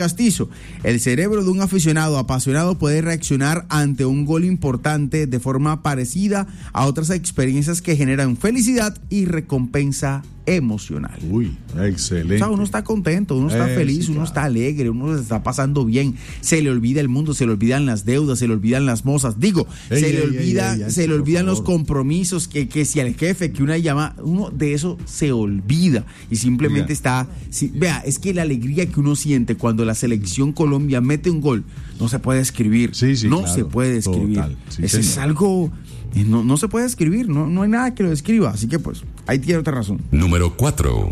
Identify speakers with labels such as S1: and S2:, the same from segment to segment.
S1: Castizo, el cerebro de un aficionado apasionado puede reaccionar ante un gol importante de forma parecida a otras experiencias que generan felicidad y recompensa emocional.
S2: Uy, excelente.
S1: O sea, uno está contento, uno está feliz, sí, uno está alegre, uno se está pasando bien, se le olvida el mundo, se le olvidan las deudas, se le olvidan las mozas, se le olvidan los compromisos, que si al jefe, que una llama, uno de eso se olvida y simplemente está, vea, es que la alegría que uno siente cuando la selección Colombia mete un gol, no se puede describir, claro, se puede describir, total, es algo... No se puede escribir, no hay nada que lo describa, así que pues ahí tiene otra razón.
S3: Número 4,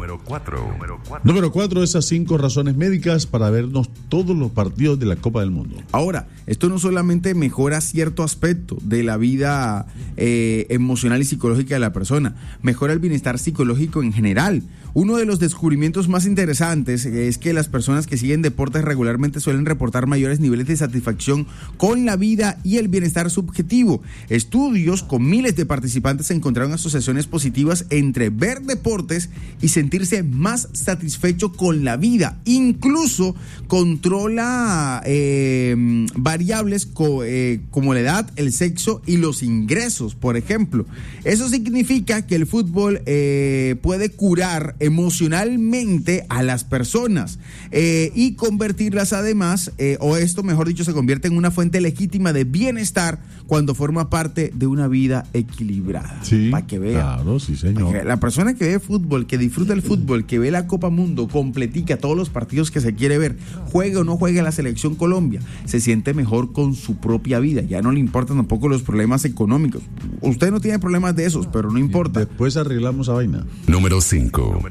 S2: esas 5 razones médicas para vernos todos los partidos de la Copa del Mundo.
S1: Ahora, esto no solamente mejora cierto aspecto de la vida emocional y psicológica de la persona, mejora el bienestar psicológico en general. Uno de los descubrimientos más interesantes es que las personas que siguen deportes regularmente suelen reportar mayores niveles de satisfacción con la vida y el bienestar subjetivo. Estudios con miles de participantes encontraron asociaciones positivas entre ver deportes y sentirse más satisfecho con la vida. Incluso controla variables como la edad, el sexo y los ingresos, por ejemplo. Eso significa que el fútbol puede curar emocionalmente a las personas y convertirlas además, se convierte en una fuente legítima de bienestar cuando forma parte de una vida equilibrada.
S2: Sí,
S1: para que vea.
S2: Claro, sí, señor.
S1: La persona que ve fútbol, que disfruta el fútbol, que ve la Copa Mundo, completica todos los partidos que se quiere ver, juegue o no juegue la selección Colombia, se siente mejor con su propia vida. Ya no le importan tampoco los problemas económicos. Usted no tiene problemas de esos, pero no importa.
S2: Después arreglamos esa vaina.
S3: Número 5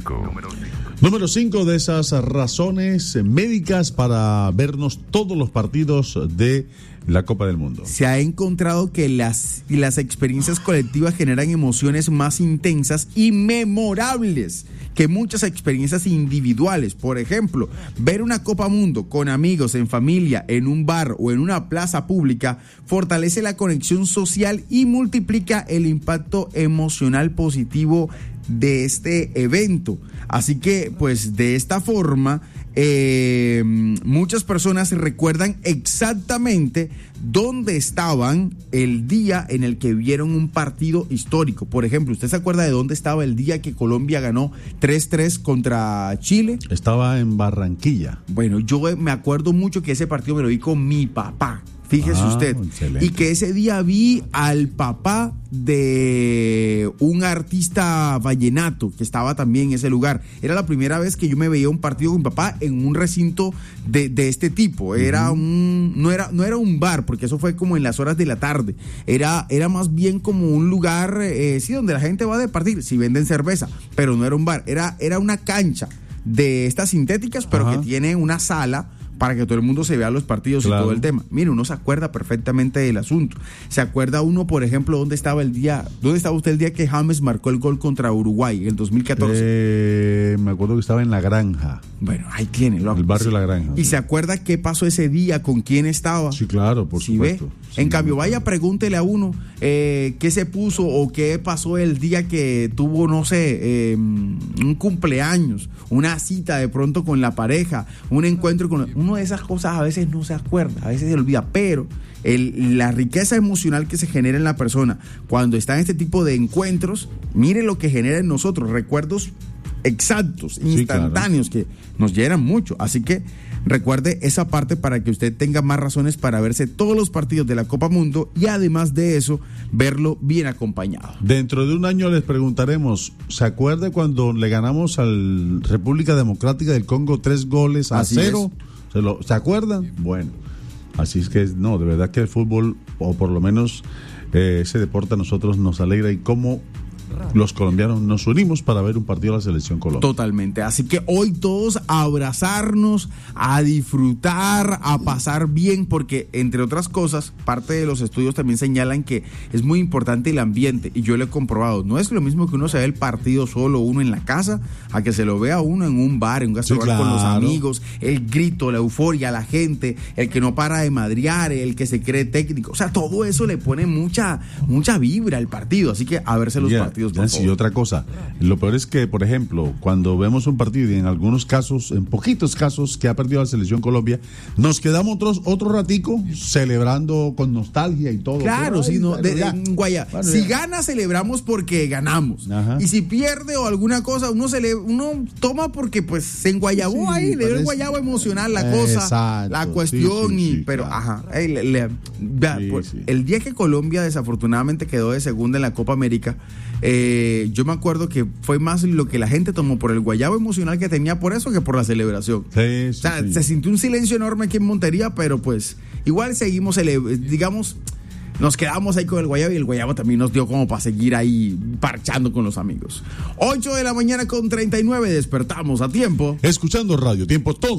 S2: de esas razones médicas para vernos todos los partidos de la Copa del Mundo.
S1: Se ha encontrado que las experiencias colectivas generan emociones más intensas y memorables que muchas experiencias individuales. Por ejemplo, ver una Copa Mundo con amigos, en familia, en un bar o en una plaza pública fortalece la conexión social y multiplica el impacto emocional positivo de este evento. Así que, pues, de esta forma, muchas personas recuerdan exactamente dónde estaban el día en el que vieron un partido histórico. Por ejemplo, ¿usted se acuerda de dónde estaba el día que Colombia ganó 3-3 contra Chile?
S2: Estaba en Barranquilla.
S1: Bueno, yo me acuerdo mucho que ese partido me lo vi con mi papá. Fíjese usted, excelente. Y que ese día vi al papá de un artista vallenato que estaba también en ese lugar. Era la primera vez que yo me veía un partido con mi papá en un recinto de este tipo. Era no era un bar, porque eso fue como en las horas de la tarde. Era más bien como un lugar, donde la gente va a departir, si venden cerveza, pero no era un bar. Era una cancha de estas sintéticas, pero que tiene una sala para que todo el mundo se vea los partidos, claro, y todo el tema. Mire, uno se acuerda perfectamente del asunto. Se acuerda uno, por ejemplo, dónde estaba usted el día que James marcó el gol contra Uruguay, en el 2014.
S2: Me acuerdo que estaba en La Granja.
S1: Bueno, ahí tiene, loco.
S2: El barrio La Granja.
S1: ¿Y se acuerda qué pasó ese día, con quién estaba?
S2: Sí, claro, por supuesto.
S1: En cambio, vaya, pregúntele a uno qué se puso o qué pasó el día que tuvo, no sé, un cumpleaños, una cita de pronto con la pareja, un encuentro con... Uno de esas cosas a veces no se acuerda, a veces se olvida, pero la riqueza emocional que se genera en la persona cuando está en este tipo de encuentros, mire lo que genera en nosotros, recuerdos exactos, instantáneos, claro, que nos llenan mucho. Así que recuerde esa parte para que usted tenga más razones para verse todos los partidos de la Copa Mundo y además de eso, verlo bien acompañado.
S2: Dentro de un año les preguntaremos, ¿se acuerda cuando le ganamos al República Democrática del Congo 3-0? ¿Se acuerdan? Bueno, así es que no, de verdad que el fútbol, o por lo menos ese deporte a nosotros nos alegra, y cómo los colombianos nos unimos para ver un partido de la selección Colombia.
S1: Totalmente, así que hoy todos a abrazarnos, a disfrutar, a pasar bien, porque entre otras cosas, parte de los estudios también señalan que es muy importante el ambiente, y yo lo he comprobado. No es lo mismo que uno se ve el partido solo, uno en la casa, a que se lo vea uno en un bar, en un restaurante, claro, con los amigos, el grito, la euforia, la gente, el que no para de madrear, el que se cree técnico, o sea, todo eso le pone mucha vibra al partido, así que a verse los partidos partidos. Por
S2: Y otra cosa, lo peor es que, por ejemplo, cuando vemos un partido y en algunos casos, en poquitos casos que ha perdido la selección Colombia, nos quedamos otro ratico celebrando con nostalgia y todo.
S1: Claro,
S2: sí,
S1: si gana celebramos porque ganamos.
S2: Ajá.
S1: Y si pierde o alguna cosa, uno toma porque pues se enguayabó ahí, le dio el guayabo emocional la cosa,
S2: exacto,
S1: la cuestión pero
S2: claro.
S1: ajá, el día que Colombia desafortunadamente quedó de segunda en la Copa América, yo me acuerdo que fue más lo que la gente tomó por el guayabo emocional que tenía por eso que por la celebración.
S2: Sí,
S1: o sea, se sintió un silencio enorme aquí en Montería, pero pues igual seguimos, digamos, nos quedamos ahí con el guayabo y el guayabo también nos dio como para seguir ahí parchando con los amigos. 8 de la mañana con 39, despertamos a tiempo.
S2: Escuchando Radio Tiempo todo